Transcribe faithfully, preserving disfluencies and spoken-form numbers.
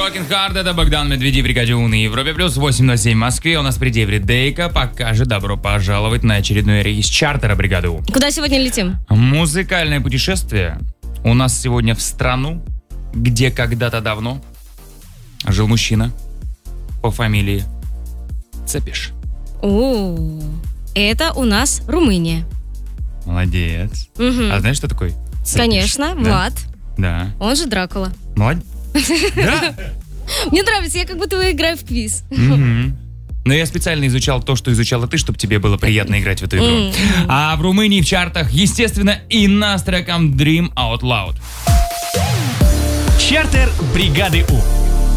Broken Heart, это Богдан Медведев, бригаде У на Европе плюс восемь ноль семь в Москве. У нас впереди Эвридейка. Пока же добро пожаловать на очередной рейс чартера бригады У. Куда сегодня летим? Музыкальное путешествие у нас сегодня в страну, где когда-то давно жил мужчина по фамилии Цепиш. О, это у нас Румыния. Молодец. Угу. А знаешь, что такое Цепиш? Конечно, Да? Влад. Да. Он же Дракула. Молодец. Да? Мне нравится, я как будто играю в квиз. Мгм. Но я специально изучал то, что изучала ты, чтобы тебе было приятно играть в эту игру. М. А в Румынии в чартах, естественно, Инна с треком Dream Out Loud. Чартер бригады У.